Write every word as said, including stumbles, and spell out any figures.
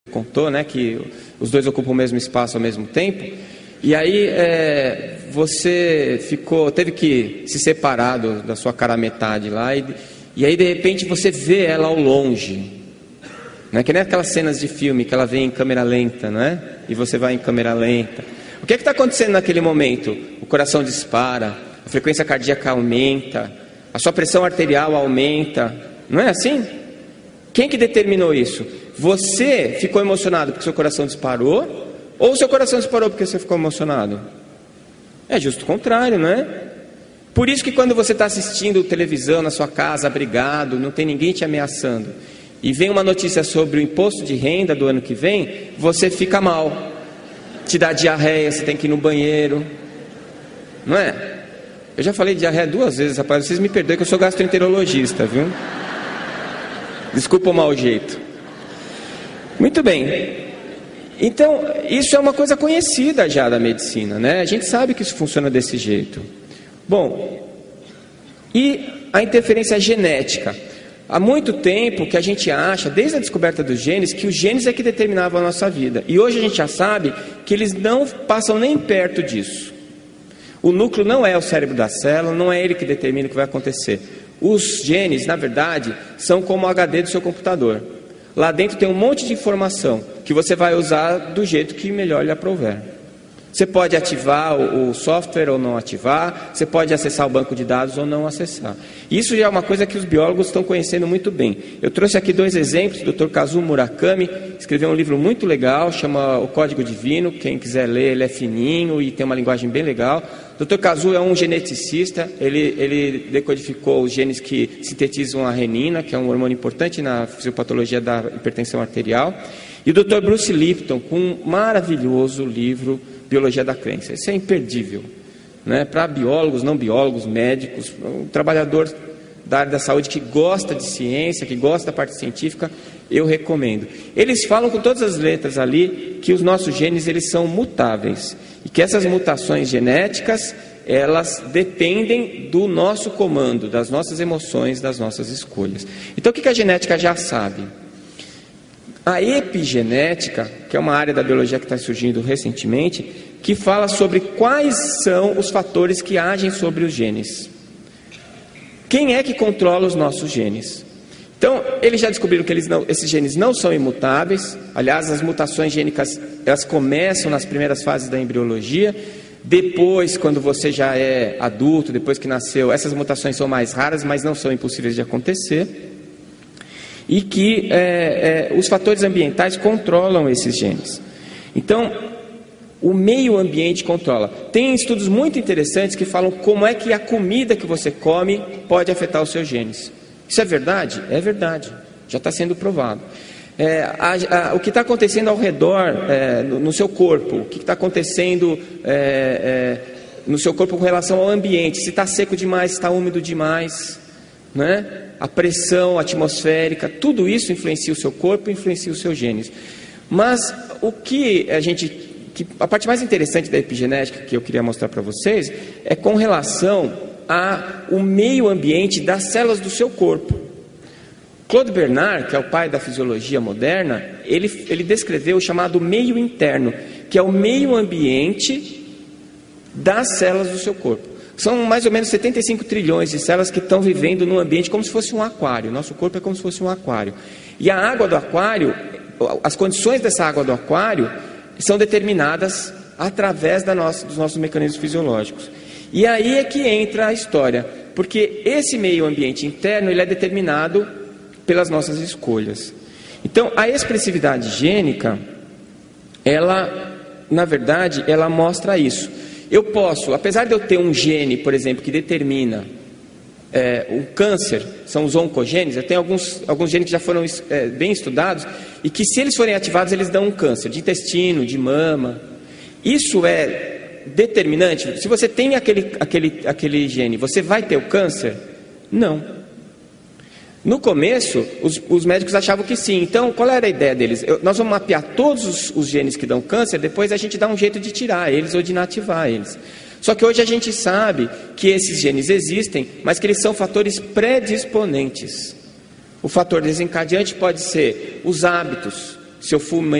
contou, né, que os dois ocupam o mesmo espaço ao mesmo tempo, e aí é, você ficou, teve que se separar do, da sua cara metade lá, e, e aí de repente você vê ela ao longe, não é que nem aquelas cenas de filme que ela vem em câmera lenta, não é? E você vai em câmera lenta. O que é que está acontecendo naquele momento? O coração dispara, a frequência cardíaca aumenta, a sua pressão arterial aumenta, não é assim? Quem que determinou isso? Você ficou emocionado porque seu coração disparou? Ou seu coração disparou porque você ficou emocionado? É justo o contrário, não é? Por isso que quando você está assistindo televisão na sua casa, abrigado, não tem ninguém te ameaçando, e vem uma notícia sobre o imposto de renda do ano que vem, você fica mal, te dá diarreia, você tem que ir no banheiro, não é? Eu já falei de diarreia duas vezes, rapaz, vocês me perdoem que eu sou gastroenterologista, viu? Desculpa o mau jeito. Muito bem. Então, isso é uma coisa conhecida já da medicina, né? A gente sabe que isso funciona desse jeito. Bom, e a interferência genética? Há muito tempo que a gente acha, desde a descoberta dos genes, que os genes é que determinavam a nossa vida. E hoje a gente já sabe que eles não passam nem perto disso. O núcleo não é o cérebro da célula, não é ele que determina o que vai acontecer. Os genes, na verdade, são como o H D do seu computador. Lá dentro tem um monte de informação que você vai usar do jeito que melhor lhe aprouver. Você pode ativar o software ou não ativar, você pode acessar o banco de dados ou não acessar. Isso já é uma coisa que os biólogos estão conhecendo muito bem. Eu trouxe aqui dois exemplos. O doutor Kazuo Murakami escreveu um livro muito legal, chama O Código Divino. Quem quiser ler, ele é fininho e tem uma linguagem bem legal. O doutor Kazuo é um geneticista, ele, ele decodificou os genes que sintetizam a renina, que é um hormônio importante na fisiopatologia da hipertensão arterial. E o doutor Bruce Lipton, com um maravilhoso livro, Biologia da Crença. Isso é imperdível, né? Para biólogos, não biólogos, médicos, um trabalhador da área da saúde que gosta de ciência, que gosta da parte científica, eu recomendo. Eles falam com todas as letras ali que os nossos genes eles são mutáveis e que essas mutações genéticas elas dependem do nosso comando, das nossas emoções, das nossas escolhas. Então o que a genética já sabe? A epigenética, que é uma área da biologia que está surgindo recentemente, que fala sobre quais são os fatores que agem sobre os genes. Quem é que controla os nossos genes? Então, eles já descobriram que eles não, esses genes não são imutáveis. Aliás, as mutações gênicas, elas começam nas primeiras fases da embriologia. Depois, quando você já é adulto, depois que nasceu, essas mutações são mais raras, mas não são impossíveis de acontecer. E que é, é, os fatores ambientais controlam esses genes. Então, o meio ambiente controla. Tem estudos muito interessantes que falam como é que a comida que você come pode afetar os seus genes. Isso é verdade? É verdade. Já está sendo provado. É, a, a, o que está acontecendo ao redor, é, no, no seu corpo, o que está acontecendo é, é, no seu corpo com relação ao ambiente, se está seco demais, se está úmido demais, né? A pressão atmosférica, tudo isso influencia o seu corpo, influencia os seus genes. Mas o que a gente, que a parte mais interessante da epigenética que eu queria mostrar para vocês é com relação ao meio ambiente das células do seu corpo. Claude Bernard, que é o pai da fisiologia moderna, ele, ele descreveu o chamado meio interno, que é o meio ambiente das células do seu corpo. São mais ou menos setenta e cinco trilhões de células que estão vivendo num ambiente como se fosse um aquário. Nosso corpo é como se fosse um aquário. E a água do aquário, as condições dessa água do aquário são determinadas através da nossa, dos nossos mecanismos fisiológicos. E aí é que entra a história, porque esse meio ambiente interno ele é determinado pelas nossas escolhas. Então, a expressividade gênica, ela, na verdade, ela mostra isso. Eu posso, apesar de eu ter um gene, por exemplo, que determina é, o câncer, são os oncogenes, eu tenho alguns, alguns genes que já foram é, bem estudados, e que se eles forem ativados, eles dão um câncer de intestino, de mama. Isso é determinante? Se você tem aquele, aquele, aquele gene, você vai ter o câncer? Não. No começo, os, os médicos achavam que sim. Então, qual era a ideia deles? Eu, nós vamos mapear todos os, os genes que dão câncer, depois a gente dá um jeito de tirar eles ou de inativar eles. Só que hoje a gente sabe que esses genes existem, mas que eles são fatores predisponentes. O fator desencadeante pode ser os hábitos. Se eu fumo